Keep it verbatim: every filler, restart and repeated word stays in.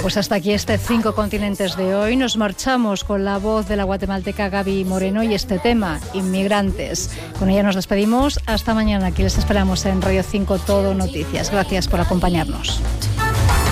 pues hasta aquí este Cinco Continentes de hoy. Nos marchamos con la voz de la guatemalteca Gaby Moreno y este tema, inmigrantes. Con ella nos despedimos. Hasta mañana. Aquí les esperamos en Radio cinco Todo Noticias. Gracias por acompañarnos.